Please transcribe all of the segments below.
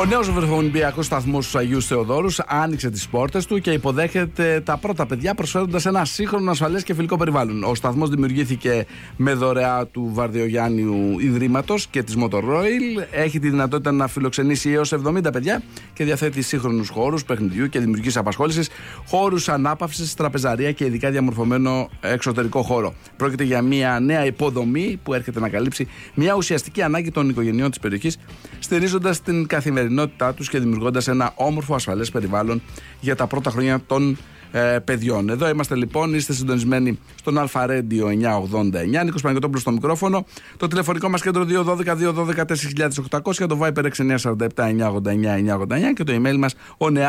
Ο νέος βρεφονιπιακός σταθμός του Αγίου Θεοδόρου άνοιξε τις πόρτες του και υποδέχεται τα πρώτα παιδιά, προσφέροντας ένα σύγχρονο, ασφαλές και φιλικό περιβάλλον. Ο σταθμός δημιουργήθηκε με δωρεά του Βαρδιογιάννιου Ιδρύματος και της Motoroil. Έχει τη δυνατότητα να φιλοξενήσει έως 70 παιδιά και διαθέτει σύγχρονους χώρους παιχνιδιού και δημιουργικής απασχόλησης, χώρους ανάπαυσης, τραπεζαρία και ειδικά διαμορφωμένο εξωτερικό χώρο. Πρόκειται για μια νέα υποδομή που έρχεται να καλύψει μια ουσιαστική ανάγκη των οικογενειών της περιοχής, στηρίζοντας την καθημερινότητά τους και δημιουργώντας ένα όμορφο, ασφαλές περιβάλλον για τα πρώτα χρόνια των παιδιών. Εδώ είμαστε λοιπόν, είστε συντονισμένοι στον Αλφα Radio 989. Νίκος Παναγιωτόπουλος στο μικρόφωνο. Το τηλεφωνικό μας κέντρο 212-212-4800, το Viper 6947-989-989 και το email μας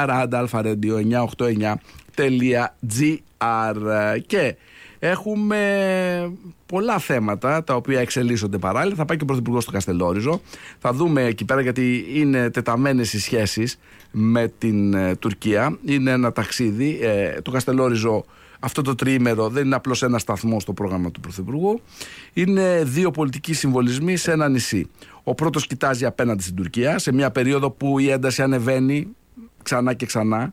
oneara@alpha-radio989.gr. Και έχουμε πολλά θέματα τα οποία εξελίσσονται παράλληλα. Θα πάει και ο Πρωθυπουργός στο Καστελόριζο. Θα δούμε εκεί πέρα, γιατί είναι τεταμένες οι σχέσεις με την Τουρκία. Είναι ένα ταξίδι. Το Καστελόριζο αυτό το τριήμερο δεν είναι απλώς ένα σταθμό στο πρόγραμμα του Πρωθυπουργού. Είναι δύο πολιτικοί συμβολισμοί σε ένα νησί. Ο πρώτος κοιτάζει απέναντι στην Τουρκία, σε μια περίοδο που η ένταση ανεβαίνει ξανά και ξανά.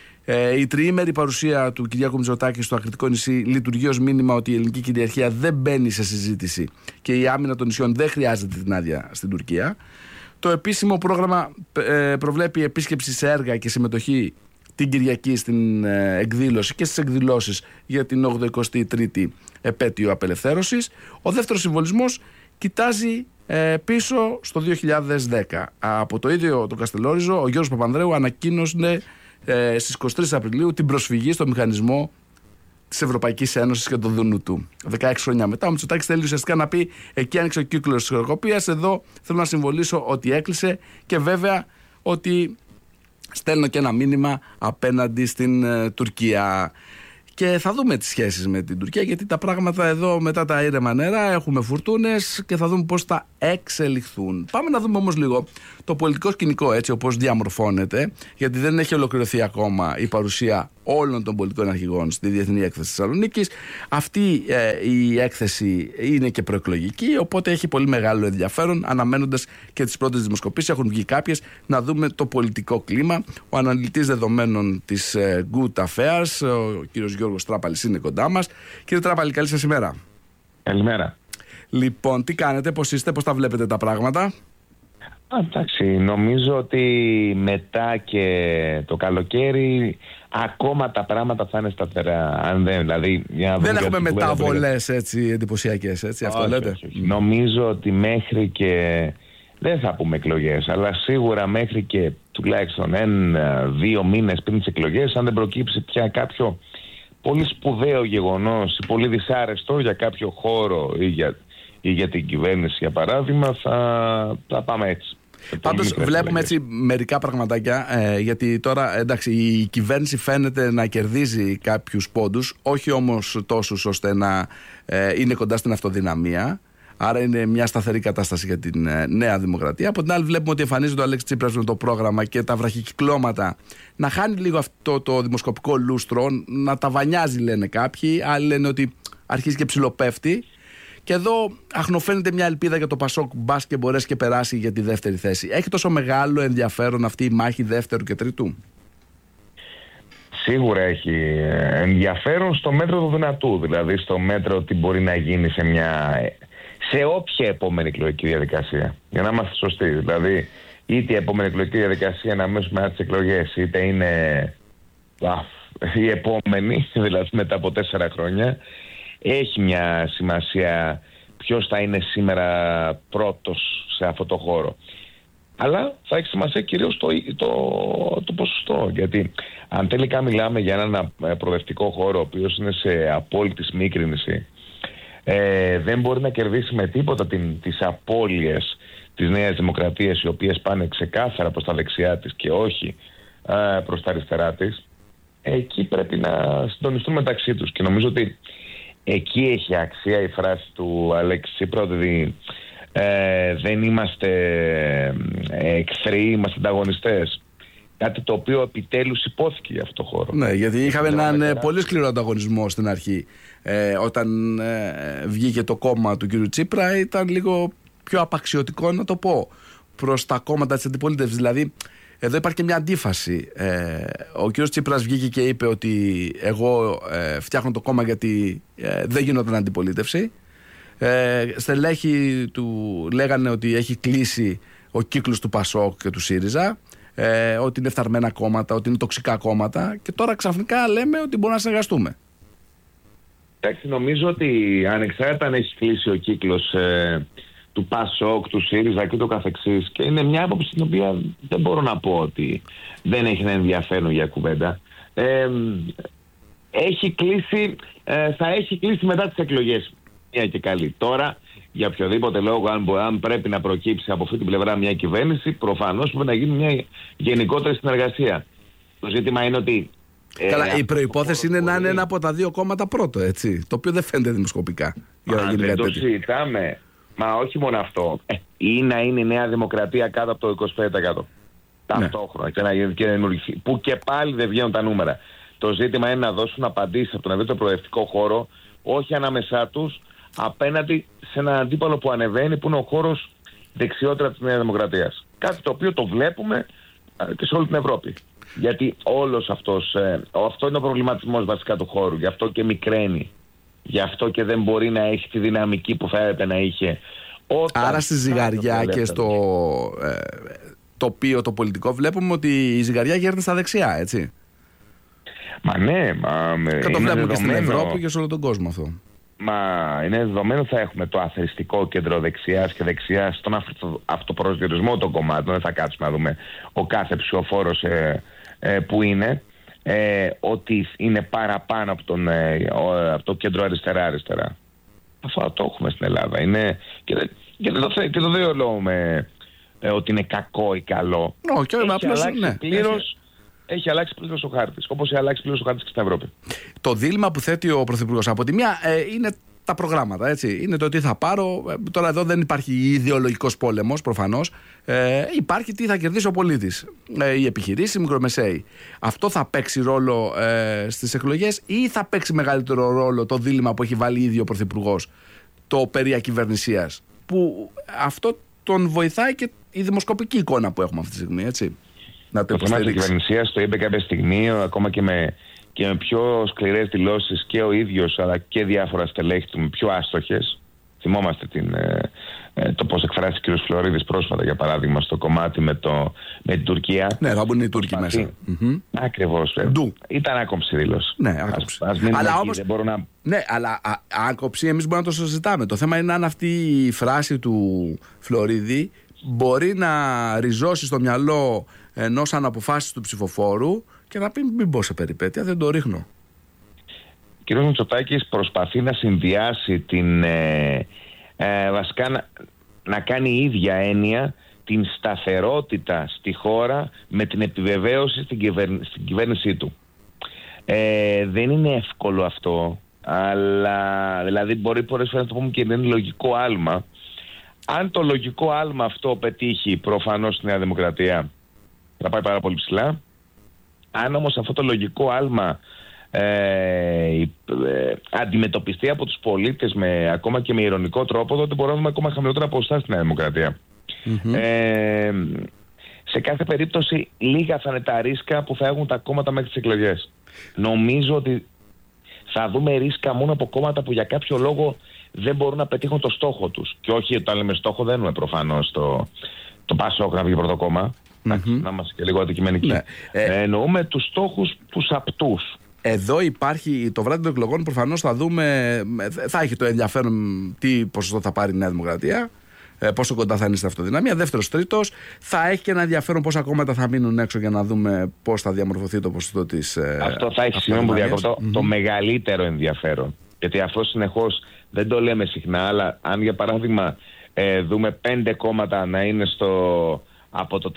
Η τριήμερη παρουσία του Κυριάκου Μητσοτάκη στο Ακριτικό νησί λειτουργεί ως μήνυμα ότι η ελληνική κυριαρχία δεν μπαίνει σε συζήτηση και η άμυνα των νησιών δεν χρειάζεται την άδεια στην Τουρκία. Το επίσημο πρόγραμμα προβλέπει επίσκεψη σε έργα και συμμετοχή την Κυριακή στην εκδήλωση και στις εκδηλώσεις για την 83η επέτειο απελευθέρωσης. Ο δεύτερος συμβολισμός κοιτάζει πίσω στο 2010. Από το ίδιο το Καστελόριζο, ο Γιώργος Παπανδρέου ανακοίνωσε στις 23 Απριλίου την προσφυγή στο μηχανισμό της Ευρωπαϊκής Ένωσης και το δούνου του. 16 χρόνια μετά, ο Μητσοτάκης θέλει ουσιαστικά να πει: εκεί άνοιξε ο κύκλος της χρεοκοπίας. Εδώ θέλω να συμβολήσω ότι έκλεισε και βέβαια ότι στέλνω και ένα μήνυμα απέναντι στην Τουρκία. Και θα δούμε τις σχέσεις με την Τουρκία, γιατί τα πράγματα εδώ μετά τα ήρεμα νερά έχουμε φουρτούνες και θα δούμε πώς θα εξελιχθούν. Πάμε να δούμε όμως λίγο το πολιτικό σκηνικό έτσι όπως διαμορφώνεται, γιατί δεν έχει ολοκληρωθεί ακόμα η παρουσία όλων των πολιτικών αρχηγών στη Διεθνή Έκθεση της Θεσσαλονίκης. Αυτή η έκθεση είναι και προεκλογική, οπότε έχει πολύ μεγάλο ενδιαφέρον, αναμένοντας και τις πρώτες δημοσκοπήσεις. Έχουν βγει κάποιες, να δούμε το πολιτικό κλίμα. Ο αναλυτής δεδομένων της Good Affairs, ο κύριος Γιώργος Τράπαλης, είναι κοντά μας. Κύριε Τράπαλη, καλή σας ημέρα. Καλημέρα. Λοιπόν, τι κάνετε, πώς είστε, πώς τα βλέπετε τα πράγματα? Εντάξει, νομίζω ότι μετά και το καλοκαίρι ακόμα τα πράγματα θα είναι σταθερά. Αν δεν, δηλαδή, δεν έχουμε μεταβολές έτσι εντυπωσιακές, έτσι, αυτό λέτε? Όχι. Νομίζω ότι μέχρι και, δεν θα πούμε εκλογές, αλλά σίγουρα μέχρι και τουλάχιστον 1-2 μήνες πριν τις εκλογές, αν δεν προκύψει πια κάποιο πολύ σπουδαίο γεγονός ή πολύ δυσάρεστο για κάποιο χώρο ή για την κυβέρνηση, για παράδειγμα, θα πάμε έτσι. Πάντως βλέπουμε έτσι μερικά πραγματάκια, γιατί τώρα εντάξει, η κυβέρνηση φαίνεται να κερδίζει κάποιους πόντους, όχι όμως τόσους ώστε να είναι κοντά στην αυτοδυναμία. Άρα είναι μια σταθερή κατάσταση για την Νέα Δημοκρατία. Από την άλλη, βλέπουμε ότι εμφανίζεται ο Αλέξης Τσίπρας με το πρόγραμμα και τα βραχικυκλώματα να χάνει λίγο αυτό το δημοσκοπικό λούστρο, να τα βανιάζει, λένε κάποιοι. Άλλοι λένε ότι αρχίζει και ψιλοπέφτει. Και εδώ αχνοφαίνεται μια ελπίδα για το Πασόκ, μπας και μπορέσει και περάσει για τη δεύτερη θέση. Έχει τόσο μεγάλο ενδιαφέρον αυτή η μάχη δεύτερου και τρίτου? Σίγουρα έχει ενδιαφέρον στο μέτρο του δυνατού. Δηλαδή στο μέτρο ότι μπορεί να γίνει σε όποια επόμενη εκλογική διαδικασία. Για να είμαστε σωστοί. Δηλαδή, είτε η επόμενη εκλογική διαδικασία είναι αμέσως μετά τις εκλογές, είτε είναι η επόμενη, δηλαδή μετά από 4 χρόνια, έχει μια σημασία ποιος θα είναι σήμερα πρώτος σε αυτό το χώρο. Αλλά θα έχει σημασία κυρίως το ποσοστό. Γιατί αν τελικά μιλάμε για έναν προοδευτικό χώρο, ο οποίος είναι σε απόλυτη σμίκρινση, δεν μπορεί να κερδίσει με τίποτα τις απώλειες της Νέας Δημοκρατίας, οι οποίες πάνε ξεκάθαρα προς τα δεξιά της και όχι προς τα αριστερά της. Εκεί πρέπει να συντονιστούν μεταξύ τους και νομίζω ότι εκεί έχει αξία η φράση του Αλέξη Τσίπρα ότι δεν είμαστε εχθροί, είμαστε ανταγωνιστές. Κάτι το οποίο επιτέλους υπόθηκε για αυτό το χώρο. Ναι, γιατί είχαμε έναν πολύ σκληρό ανταγωνισμό στην αρχή. Όταν βγήκε το κόμμα του κ. Τσίπρα ήταν λίγο πιο απαξιωτικό, να το πω. προς τα κόμματα της αντιπολίτευσης. Δηλαδή, εδώ υπάρχει και μια αντίφαση. Ο κ. Τσίπρας βγήκε και είπε ότι εγώ φτιάχνω το κόμμα γιατί δεν γινόταν αντιπολίτευση. Στελέχοι του λέγανε ότι έχει κλείσει ο κύκλος του ΠΑΣΟΚ και του ΣΥΡΙΖΑ, ότι είναι φθαρμένα κόμματα, ότι είναι τοξικά κόμματα, και τώρα ξαφνικά λέμε ότι μπορούμε να συνεργαστούμε. Εντάξει, νομίζω ότι ανεξάρτητα αν έχει κλείσει ο κύκλος του ΠΑΣΟΚ, του ΣΥΡΙΖΑ και το καθεξής, και είναι μια άποψη την οποία δεν μπορώ να πω ότι δεν έχει ένα ενδιαφέρον για κουβέντα, έχει κλείσει, θα έχει κλείσει μετά τις εκλογές. Μια και καλή. Τώρα, για οποιοδήποτε λόγο, αν πρέπει να προκύψει από αυτή την πλευρά μια κυβέρνηση, προφανώς πρέπει να γίνει μια γενικότερη συνεργασία. Το ζήτημα είναι ότι... Καλά, η προϋπόθεση είναι να είναι ένα από τα δύο κόμματα πρώτο, έτσι. Το οποίο δεν φαίνεται δημοσκοπικά. Για να γίνει δεν το συζητάμε. Μα όχι μόνο αυτό. Ή να είναι η Νέα Δημοκρατία κάτω από το 25%. Ταυτόχρονα. Και να δημιουργηθεί. Που και πάλι δεν βγαίνουν τα νούμερα. Το ζήτημα είναι να δώσουν απαντήσεις από τον ευρύτερο προοδευτικό χώρο, όχι ανάμεσά τους, απέναντι σε έναν αντίπαλο που ανεβαίνει, που είναι ο χώρος δεξιότερα της Νέας Δημοκρατίας. Κάτι το οποίο το βλέπουμε και σε όλη την Ευρώπη. Γιατί όλος αυτός, αυτό είναι ο προβληματισμός βασικά του χώρου. Γι' αυτό και μικραίνει. Γι' αυτό και δεν μπορεί να έχει τη δυναμική που θα έπρεπε να είχε. Άρα στη ζυγαριά και στο τοπίο το πολιτικό βλέπουμε ότι η ζυγαριά γέρνει στα δεξιά, έτσι. Μα ναι, και το βλέπουμε και στην Ευρώπη και σε όλο τον κόσμο αυτό. Μα είναι δεδομένο θα έχουμε το αθροιστικό κέντρο δεξιάς και δεξιάς στον αυτοπροσδιορισμό των κομμάτων. Δεν θα κάτσουμε να δούμε ο κάθε ψηφοφόρος που είναι, ότι είναι παραπάνω από το κέντρο αριστερά-αριστερά. Αυτό το έχουμε στην Ελλάδα. Είναι, και το δεν λέω ότι είναι κακό ή καλό. Έχει αλλάξει πλήρως ο χάρτης, όπως έχει αλλάξει πλήρως ο χάρτης και στην Ευρώπη. Το δίλημμα που θέτει ο Πρωθυπουργός από τη μία είναι τα προγράμματα, έτσι. Είναι το τι θα πάρω. Τώρα εδώ δεν υπάρχει ιδεολογικός πόλεμος, προφανώς. Υπάρχει τι θα κερδίσει ο πολίτης. Οι επιχειρήσεις, οι μικρομεσαίοι. Αυτό θα παίξει ρόλο στις εκλογές, ή θα παίξει μεγαλύτερο ρόλο το δίλημμα που έχει βάλει ήδη ο Πρωθυπουργός, το περί ακυβερνησίας, που αυτό τον βοηθάει και η δημοσκοπική εικόνα που έχουμε αυτή τη στιγμή, έτσι. Το θέμα της κυβερνησίας το είπε κάποια στιγμή, ακόμα και με πιο σκληρές δηλώσεις, και ο ίδιος αλλά και διάφορα στελέχη του με πιο άστοχες. Θυμόμαστε το πώς εκφράστηκε ο κ. Φλωρίδης πρόσφατα, για παράδειγμα, στο κομμάτι με την Τουρκία. Ναι, θα μπουν οι Τούρκοι μέσα. Ακριβώς. Ήταν άκομψη δήλωση. Ναι, άκομψη. Αλλά όμως, δεν μπορώ να... Ναι, αλλά άκομψη εμείς μπορούμε να το συζητάμε. Το θέμα είναι αν αυτή η φράση του Φλωρίδη μπορεί να ριζώσει στο μυαλό ενός αναποφάσιστου ψηφοφόρου και να πει μην μπω σε περιπέτεια, δεν το ρίχνω. Ο κ. Μητσοτάκης προσπαθεί να συνδυάσει βασικά να κάνει η ίδια έννοια την σταθερότητα στη χώρα με την επιβεβαίωση στην κυβέρνησή του. Δεν είναι εύκολο αυτό, αλλά δηλαδή μπορεί πολλές φορές να το πούμε και δεν είναι λογικό άλμα. Αν το λογικό άλμα αυτό πετύχει, προφανώς στη Νέα Δημοκρατία θα πάει πάρα πολύ ψηλά. Αν όμως αυτό το λογικό άλμα αντιμετωπιστεί από τους πολίτες ακόμα και με ειρωνικό τρόπο, τότε μπορούμε να δούμε ακόμα χαμηλότερα ποσοστά στη Νέα Δημοκρατία. Σε κάθε περίπτωση λίγα θα είναι τα ρίσκα που θα έχουν τα κόμματα μέχρι τις εκλογές. Νομίζω ότι θα δούμε ρίσκα μόνο από κόμματα που για κάποιο λόγο δεν μπορούν να πετύχουν το στόχο τους. Και όχι, όταν λέμε στόχο δεν εννοούμε προφανώς το ΠΑΣΟΚ να βγει πρώτο κόμμα. Να είμαστε και λίγο αντικειμενικοί. Ναι. Εννοούμε τους στόχους τους απτούς. Εδώ υπάρχει το βράδυ των εκλογών, προφανώς θα δούμε, θα έχει το ενδιαφέρον τι ποσοστό θα πάρει η Νέα Δημοκρατία, πόσο κοντά θα είναι στην αυτοδυναμία. Δεύτερος, τρίτος, θα έχει και ένα ενδιαφέρον πόσα κόμματα θα μείνουν έξω για να δούμε πώς θα διαμορφωθεί το ποσοστό της. Αυτό θα έχει, συγγνώμη που διακόπτω, το μεγαλύτερο ενδιαφέρον. Γιατί αυτό συνεχώς δεν το λέμε συχνά, αλλά αν για παράδειγμα δούμε 5 κόμματα να είναι από το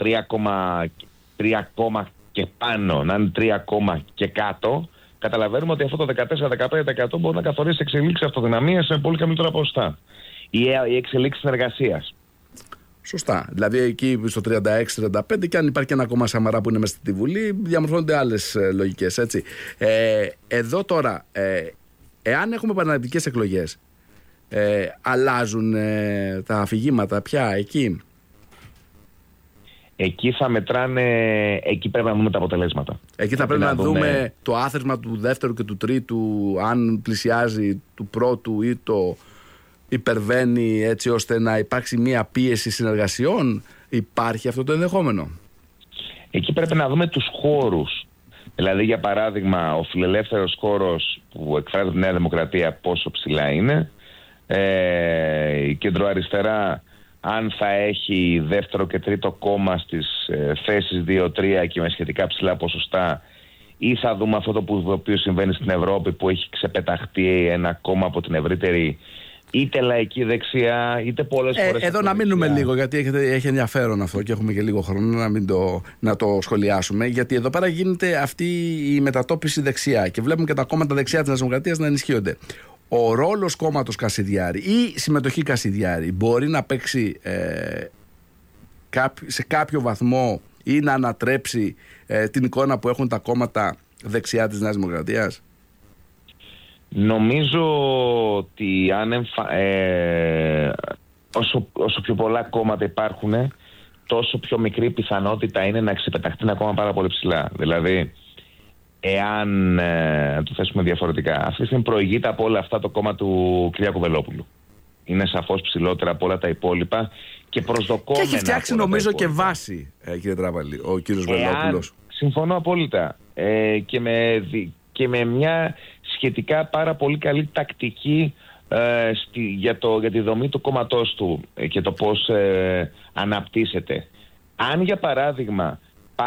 3 και πάνω, να είναι 3 και κάτω, καταλαβαίνουμε ότι αυτό το 14-15% μπορεί να καθορίσει εξελίξεις αυτοδυναμίας σε πολύ χαμηλότερα ποσοστά. Ή εξελίξεις συνεργασίας. Σωστά. Δηλαδή εκεί στο 36-35, και αν υπάρχει και ένα κόμμα Σαμαρά που είναι μέσα στη Βουλή, διαμορφώνονται άλλες λογικές, έτσι. Εδώ τώρα, εάν έχουμε πανελλαδικές εκλογές, αλλάζουν τα αφηγήματα πια εκεί? εκεί θα μετράνε, εκεί πρέπει να δούμε τα αποτελέσματα. Εκεί θα πρέπει να δούμε το άθροισμα του δεύτερου και του τρίτου, αν πλησιάζει του πρώτου ή το υπερβαίνει, έτσι ώστε να υπάρξει μια πίεση συνεργασιών. Υπάρχει αυτό το ενδεχόμενο? Εκεί πρέπει να δούμε τους χώρους. Δηλαδή, για παράδειγμα, ο φιλελεύθερος χώρος που εκφράζει τη Νέα Δημοκρατία πόσο ψηλά είναι. Η κεντροαριστερά, αν θα έχει δεύτερο και τρίτο κόμμα στις θέσεις 2-3 και με σχετικά ψηλά ποσοστά, ή θα δούμε αυτό το οποίο συμβαίνει στην Ευρώπη, που έχει ξεπεταχτεί ένα κόμμα από την ευρύτερη είτε λαϊκή δεξιά, είτε πολλές φορές. Εδώ να μείνουμε λίγο, γιατί έχει ενδιαφέρον αυτό και έχουμε και λίγο χρόνο να το σχολιάσουμε. Γιατί εδώ πέρα γίνεται αυτή η μετατόπιση δεξιά και βλέπουμε και τα κόμματα δεξιά της Νέας Δημοκρατίας να ενισχύονται. Ο ρόλος κόμματος Κασιδιάρη ή συμμετοχή Κασιδιάρη μπορεί να παίξει σε κάποιο βαθμό ή να ανατρέψει την εικόνα που έχουν τα κόμματα δεξιά της Νέας Δημοκρατίας? Νομίζω ότι όσο πιο πολλά κόμματα υπάρχουν, τόσο πιο μικρή πιθανότητα είναι να ξεπεταχτεί ένα κόμμα πάρα πολύ ψηλά. Δηλαδή, εάν το θέσουμε διαφορετικά, αυτή τη στιγμή προηγείται από όλα αυτά το κόμμα του Κυριάκου Βελόπουλου. Είναι σαφώς ψηλότερα από όλα τα υπόλοιπα και προσδοκόμενα. Και έχει φτιάξει νομίζω και βάση, κύριε Τράβαλη, ο κύριος Βελόπουλος. Συμφωνώ απόλυτα. Και με μια σχετικά πάρα πολύ καλή τακτική για τη δομή του κόμματός του και το πώς αναπτύσσεται. Αν για παράδειγμα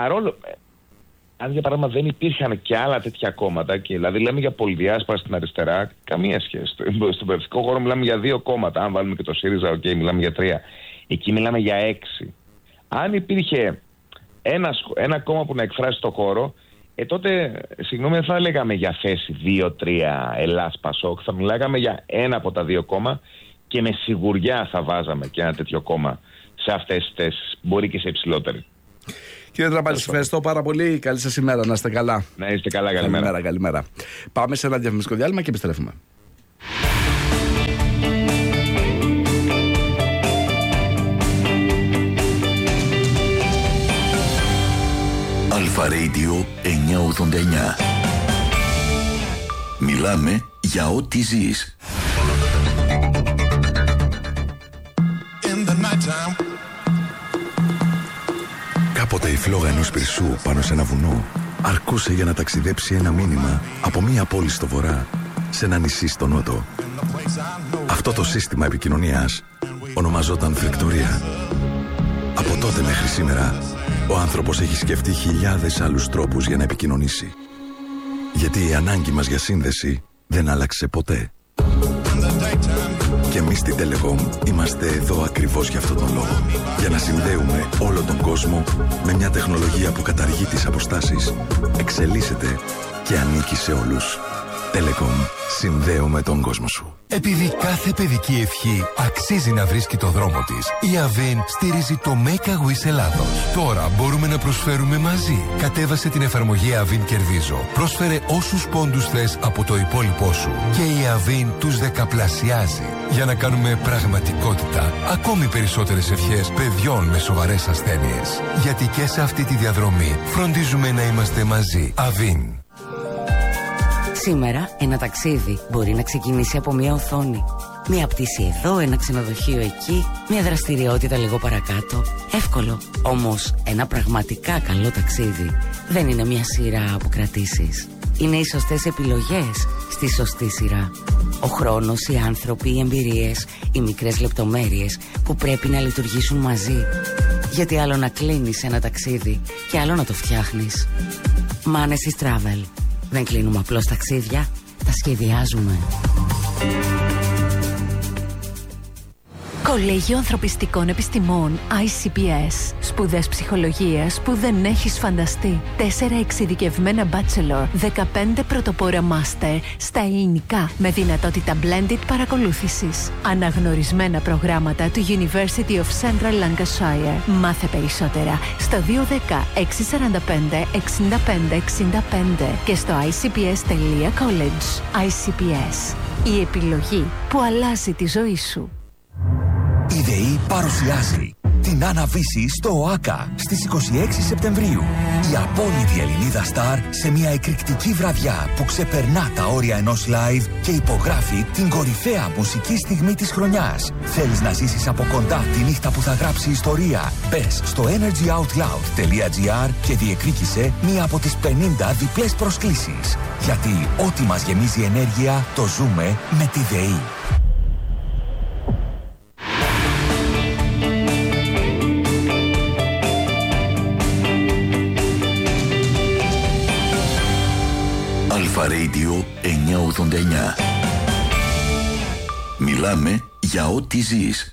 δεν υπήρχαν και άλλα τέτοια κόμματα, και δηλαδή λέμε για πολυδιάσπαρα στην αριστερά, καμία σχέση. Στον πολιτικό χώρο μιλάμε για 2 κόμματα. Αν βάλουμε και το ΣΥΡΙΖΑ, μιλάμε για 3. Εκεί μιλάμε για 6. Αν υπήρχε ένα κόμμα που να εκφράσει το χώρο, τότε, συγγνώμη, δεν θα λέγαμε για θέση 2-3 Ελλάς Πασόκ, θα μιλάγαμε για ένα από τα 2 κόμμα και με σιγουριά θα βάζαμε και ένα τέτοιο κόμμα σε αυτές τις θέσεις, μπορεί και σε υψηλότερη. Κύριε Τραπάλη, σας ευχαριστώ πάρα πολύ. Καλή σας ημέρα, να είστε καλά. Να είστε καλά, καλημέρα. Καλημέρα. Πάμε σε ένα διαφημιστικό διάλειμμα και επιστρέφουμε. Αλφα Radio 989. Μιλάμε για ό,τι ζεις. Κάποτε η φλόγα ενός πυρσού πάνω σε ένα βουνό αρκούσε για να ταξιδέψει ένα μήνυμα από μία πόλη στο βορρά σε ένα νησί στο νότο. Αυτό το σύστημα επικοινωνίας ονομαζόταν φρικτορία. Από τότε μέχρι σήμερα ο άνθρωπος έχει σκεφτεί χιλιάδες άλλους τρόπους για να επικοινωνήσει. Γιατί η ανάγκη μας για σύνδεση δεν άλλαξε ποτέ. Και εμείς στην Telecom είμαστε εδώ ακριβώς για αυτόν τον λόγο. Για να συνδέουμε όλο τον κόσμο με μια τεχνολογία που καταργεί τις αποστάσεις, εξελίσσεται και ανήκει σε όλους. Telecom. Συνδέουμε τον κόσμο σου. Επειδή κάθε παιδική ευχή αξίζει να βρίσκει το δρόμο της, η Avin στηρίζει το Make a Wish Ελλάδος. Τώρα μπορούμε να προσφέρουμε μαζί. Κατέβασε την εφαρμογή Avin Κερδίζω. Πρόσφερε όσους πόντους θες από το υπόλοιπό σου και η Avin τους δεκαπλασιάζει. Για να κάνουμε πραγματικότητα ακόμη περισσότερες ευχές παιδιών με σοβαρές ασθένειες. Γιατί και σε αυτή τη διαδρομή φροντίζουμε να είμαστε μαζί. Avin. Σήμερα ένα ταξίδι μπορεί να ξεκινήσει από μια οθόνη. Μια πτήση εδώ, ένα ξενοδοχείο εκεί, μια δραστηριότητα λίγο παρακάτω. Εύκολο. Όμως ένα πραγματικά καλό ταξίδι δεν είναι μια σειρά από κρατήσεις. Είναι οι σωστές επιλογές στη σωστή σειρά. Ο χρόνος, οι άνθρωποι, οι εμπειρίες, οι μικρές λεπτομέρειες που πρέπει να λειτουργήσουν μαζί. Γιατί άλλο να κλείνεις ένα ταξίδι και άλλο να το φτιάχνεις. Manesis Travel. Δεν κλείνουμε απλώς ταξίδια, τα σχεδιάζουμε. Κολέγιο Ανθρωπιστικών Επιστημών ICPS. Σπουδές ψυχολογίας που δεν έχεις φανταστεί. 4 εξειδικευμένα bachelor, 15 πρωτοπόρα master στα ελληνικά με δυνατότητα blended παρακολούθησης. Αναγνωρισμένα προγράμματα του University of Central Lancashire. Μάθε περισσότερα στο 210 645 65 65 και στο icps.college. ICPS. Η επιλογή που αλλάζει τη ζωή σου. Η ΔΕΗ παρουσιάζει την Άννα Βύση στο ΟΑΚΑ στις 26 Σεπτεμβρίου. Η απόλυτη Ελληνίδα Σταρ σε μια εκρηκτική βραδιά που ξεπερνά τα όρια ενός live και υπογράφει την κορυφαία μουσική στιγμή της χρονιάς. Θέλεις να ζήσεις από κοντά τη νύχτα που θα γράψει ιστορία? Μπες στο energyoutloud.gr και διεκδίκησε μία από τις 50 διπλές προσκλήσεις. Γιατί ό,τι μας γεμίζει ενέργεια το ζούμε με τη ΔΕΗ. Αλφα Radio 989. Μιλάμε για ό,τι ζεις.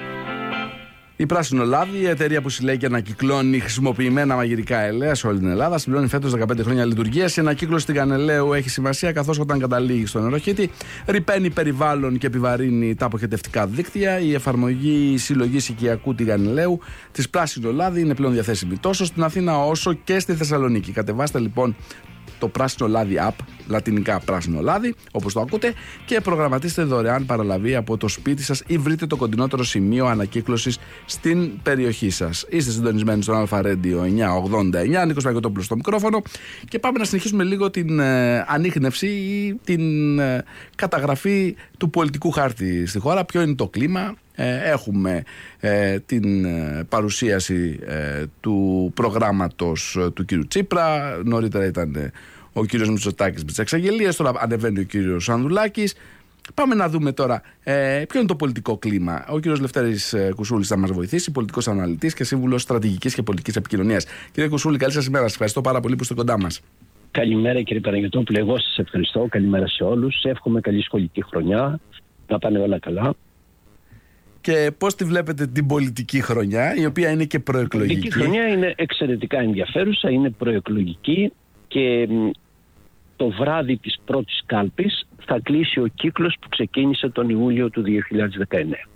Η Πράσινο Λάδι, η εταιρεία που συλλέγει και ανακυκλώνει χρησιμοποιημένα μαγειρικά ελαία σε όλη την Ελλάδα, συμπληρώνει φέτος 15 χρόνια λειτουργίας. Η ανακύκλωση στην Κανελαίου έχει σημασία, καθώς όταν καταλήγει στο νεροχύτη, ρυπαίνει περιβάλλον και επιβαρύνει τα αποχετευτικά δίκτυα. Η εφαρμογή συλλογής οικιακού την Κανελαίου της Πράσινο Λάδι είναι πλέον διαθέσιμη τόσο στην Αθήνα όσο και στη Θεσσαλονίκη. Κατεβάστε λοιπόν το Πράσινο Λάδι app, λατινικά Πράσινο Λάδι, όπως το ακούτε, και προγραμματίστε δωρεάν παραλαβή από το σπίτι σας ή βρείτε το κοντινότερο σημείο ανακύκλωσης στην περιοχή σας. Είστε συντονισμένοι στον Αλφα Radio 989, Νίκος Παγωτόπουλος στο μικρόφωνο, και πάμε να συνεχίσουμε λίγο την ανίχνευση ή την καταγραφή του πολιτικού χάρτη στη χώρα. Ποιο είναι το κλίμα? Έχουμε την παρουσίαση του προγράμματος του κύριου Τσίπρα. Νωρίτερα ήταν ο κύριος Μητσοτάκης με τις εξαγγελίες, τώρα ανεβαίνει ο κύριος Ανδρουλάκης. Πάμε να δούμε τώρα ποιο είναι το πολιτικό κλίμα. Ο κύριος Λευτέρης Κουσούλης θα μας βοηθήσει, πολιτικός αναλυτής και σύμβουλος στρατηγικής και πολιτικής επικοινωνίας. Κύριε Κουσούλη, καλή σας ημέρα. Σας ευχαριστώ πάρα πολύ που είστε κοντά μας. Καλημέρα κύριε Παναγιωτόπουλε, εγώ σας ευχαριστώ. Καλημέρα σε όλους. Εύχομαι καλή σχολική χρονιά, να πάνε όλα καλά. Και πώς τη βλέπετε την πολιτική χρονιά, η οποία είναι και προεκλογική? Η πολιτική χρονιά είναι εξαιρετικά ενδιαφέρουσα, είναι προεκλογική και το βράδυ της πρώτης κάλπης θα κλείσει ο κύκλος που ξεκίνησε τον Ιούλιο του 2019.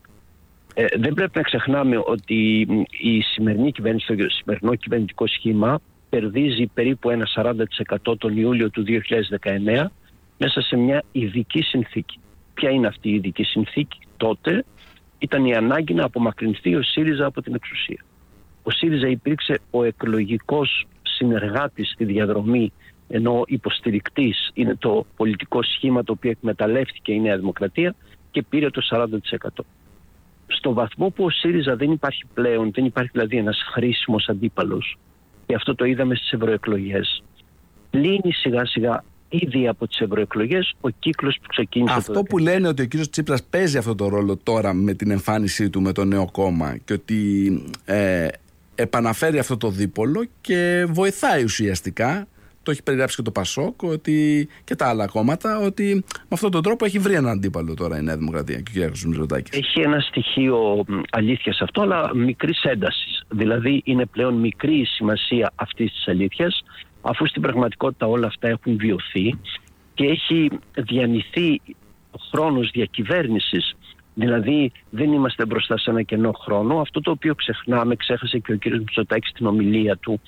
Δεν πρέπει να ξεχνάμε ότι η σημερινή κυβέρνηση, το σημερινό κυβερνητικό σχήμα κερδίζει περίπου ένα 40% τον Ιούλιο του 2019 μέσα σε μια ειδική συνθήκη. Ποια είναι αυτή η ειδική συνθήκη? Τότε ήταν η ανάγκη να απομακρυνθεί ο ΣΥΡΙΖΑ από την εξουσία. Ο ΣΥΡΙΖΑ υπήρξε ο εκλογικός συνεργάτης στη διαδρομή, ενώ υποστηρικτής είναι το πολιτικό σχήμα το οποίο εκμεταλλεύτηκε η Νέα Δημοκρατία και πήρε το 40%. Στο βαθμό που ο ΣΥΡΙΖΑ δεν υπάρχει πλέον, δεν υπάρχει δηλαδή ένας χρήσιμος αντίπαλος, και αυτό το είδαμε στις ευρωεκλογές, λύνει σιγά σιγά ήδη από τις ευρωεκλογές ο κύκλος που ξεκίνησε. Αυτό που λένε ότι ο κύριος Τσίπρας παίζει αυτό το ρόλο τώρα με την εμφάνισή του με το νέο κόμμα και ότι επαναφέρει αυτό το δίπολο και βοηθάει ουσιαστικά, το έχει περιγράψει και το ΠΑΣΟΚ ότι, και τα άλλα κόμματα, ότι με αυτόν τον τρόπο έχει βρει έναν αντίπαλο τώρα η Νέα Δημοκρατία και ο κ. Μητσοτάκης. Έχει ένα στοιχείο αλήθεια σε αυτό, αλλά μικρής έντασης. Δηλαδή είναι πλέον μικρή η σημασία αυτής της αλήθειας, αφού στην πραγματικότητα όλα αυτά έχουν βιωθεί και έχει διανυθεί ο χρόνος διακυβέρνησης. Δηλαδή δεν είμαστε μπροστά σε ένα κενό χρόνο. Αυτό το οποίο ξέχασε και ο κύριος Μητσοτάκης στην ομιλία του,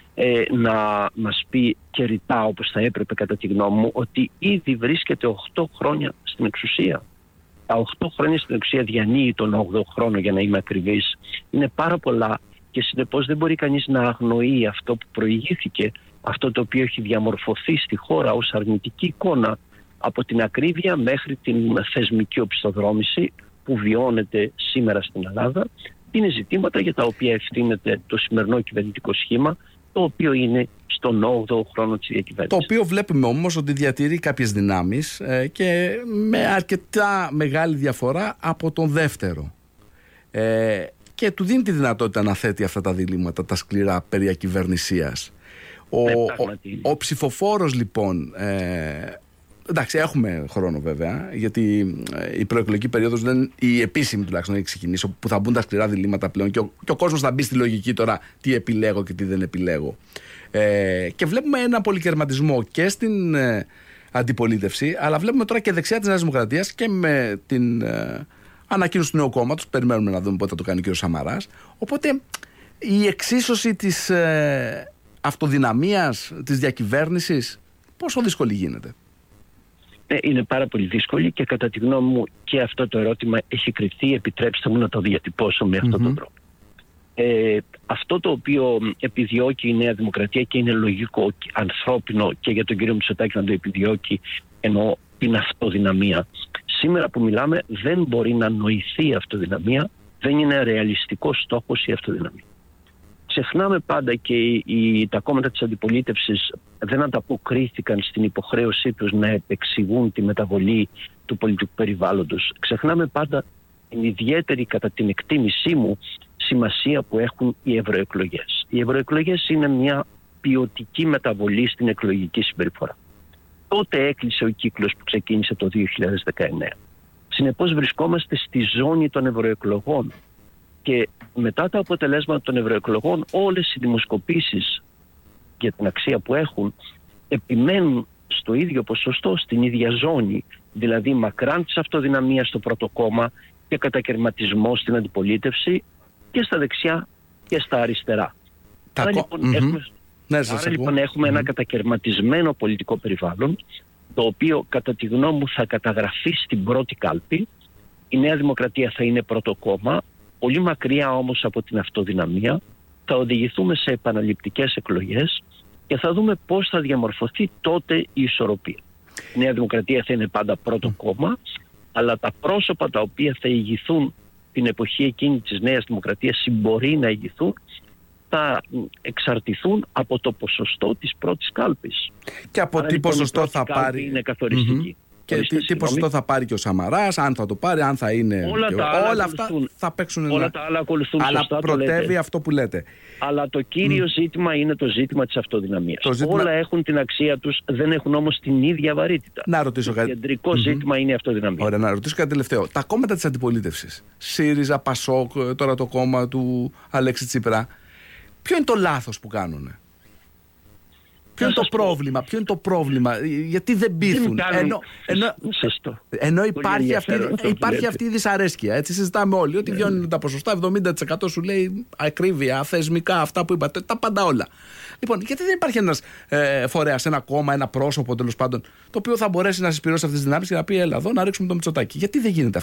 να μας πει και ρητά, όπως θα έπρεπε κατά τη γνώμη μου, ότι ήδη βρίσκεται 8 χρόνια στην εξουσία. Τα 8 χρόνια στην εξουσία διανύει τον 8ο χρόνο, για να είμαι ακριβής. Είναι πάρα πολλά και συνεπώς δεν μπορεί κανείς να αγνοεί αυτό που προηγήθηκε, αυτό το οποίο έχει διαμορφωθεί στη χώρα ως αρνητική εικόνα, από την ακρίβεια μέχρι την θεσμική οπισθοδρόμηση που βιώνεται σήμερα στην Ελλάδα. Είναι ζητήματα για τα οποία ευθύνεται το σημερινό κυβερνητικό σχήμα, το οποίο είναι στον 8ο χρόνο της διακυβέρνησης. Το οποίο βλέπουμε όμως ότι διατηρεί κάποιες δυνάμεις και με αρκετά μεγάλη διαφορά από τον δεύτερο. Και του δίνει τη δυνατότητα να θέτει αυτά τα διλήμματα, τα σκληρά περί ακυβερνησίας. Ο ψηφοφόρος λοιπόν, εντάξει, έχουμε χρόνο βέβαια, γιατί η προεκλογική περίοδος, η επίσημη τουλάχιστον, έχει ξεκινήσει, που θα μπουν τα σκληρά διλήμματα πλέον και ο κόσμος θα μπει στη λογική τώρα τι επιλέγω και τι δεν επιλέγω. Και βλέπουμε ένα πολυκερματισμό και στην αντιπολίτευση, αλλά βλέπουμε τώρα και δεξιά της Νέας Δημοκρατίας και με την ανακοίνωση του νέου κόμματος. Περιμένουμε να δούμε πότε θα το κάνει ο κ. Σαμαράς. Οπότε η εξίσωση της αυτοδυναμίας, της διακυβέρνησης, πόσο δύσκολη γίνεται? Είναι πάρα πολύ δύσκολη και κατά τη γνώμη μου και αυτό το ερώτημα έχει κριθεί, επιτρέψτε μου να το διατυπώσω με αυτόν τον τρόπο. Αυτό το οποίο επιδιώκει η Νέα Δημοκρατία και είναι λογικό, ανθρώπινο και για τον κύριο Μητσοτάκη να το επιδιώκει, εννοώ την αυτοδυναμία. Σήμερα που μιλάμε δεν μπορεί να νοηθεί η αυτοδυναμία, δεν είναι ρεαλιστικός στόχος η αυτοδυναμία. Ξεχνάμε πάντα και τα κόμματα της αντιπολίτευσης δεν ανταποκρίθηκαν στην υποχρέωσή τους να επεξηγούν τη μεταβολή του πολιτικού περιβάλλοντος. Ξεχνάμε πάντα την ιδιαίτερη, κατά την εκτίμησή μου, σημασία που έχουν οι ευρωεκλογές. Οι ευρωεκλογές είναι μια ποιοτική μεταβολή στην εκλογική συμπεριφορά. Τότε έκλεισε ο κύκλος που ξεκίνησε το 2019. Συνεπώς βρισκόμαστε στη ζώνη των ευρωεκλογών και μετά τα αποτελέσματα των ευρωεκλογών όλες οι δημοσκοπήσεις για την αξία που έχουν επιμένουν στο ίδιο ποσοστό, στην ίδια ζώνη, δηλαδή μακράν της αυτοδυναμίας στο πρώτο κόμμα και κατακαιρματισμό στην αντιπολίτευση και στα δεξιά και στα αριστερά. Άρα λοιπόν έχουμε ένα κατακαιρματισμένο πολιτικό περιβάλλον, το οποίο κατά τη γνώμη μου θα καταγραφεί στην πρώτη κάλπη. Η Νέα Δημοκρατία θα είναι πρώτο κόμμα, πολύ μακριά όμως από την αυτοδυναμία. Θα οδηγηθούμε σε επαναληπτικές εκλογές και θα δούμε πώς θα διαμορφωθεί τότε η ισορροπία. Η Νέα Δημοκρατία θα είναι πάντα πρώτο κόμμα, αλλά τα πρόσωπα τα οποία θα ηγηθούν την εποχή εκείνη της Νέας Δημοκρατίας ή μπορεί να ηγηθούν, θα εξαρτηθούν από το ποσοστό της πρώτης κάλπης. Και από τι ποσοστό θα πάρει. Είναι καθοριστική. Και τι ποσοστό θα πάρει και ο Σαμαράς, αν θα το πάρει, αν θα είναι. Όλα αυτά θα παίξουν. Όλα τα άλλα ακολουθούν. Αλλά πρωτεύει αυτό που λέτε. Αλλά το κύριο ζήτημα είναι το ζήτημα της αυτοδυναμίας. Όλα έχουν την αξία τους, δεν έχουν όμως την ίδια βαρύτητα. Να ρωτήσω κάτι. Το κεντρικό ζήτημα είναι η αυτοδυναμία. Ωραία, να ρωτήσω κάτι τελευταίο. Τα κόμματα της αντιπολίτευσης, ΣΥΡΙΖΑ, ΠΑΣΟΚ, τώρα το κόμμα του Αλέξη Τσίπρα, ποιο είναι το λάθος που κάνουν? Ποιο είναι το πρόβλημα, γιατί δεν πείθουν? Ενώ υπάρχει αυτή η δυσαρέσκεια. Έτσι συζητάμε όλοι ότι βγαίνουν τα ποσοστά, 70% σου λέει ακρίβεια, θεσμικά, αυτά που είπατε, τα πάντα όλα. Λοιπόν, γιατί δεν υπάρχει ένας φορέας, ένα κόμμα, ένα πρόσωπο τέλος πάντων, το οποίο θα μπορέσει να συσπηρώσει αυτές τις δυνάμεις και να πει έλα εδώ να ρίξουμε το Μητσοτάκη? Γιατί δεν γίνεται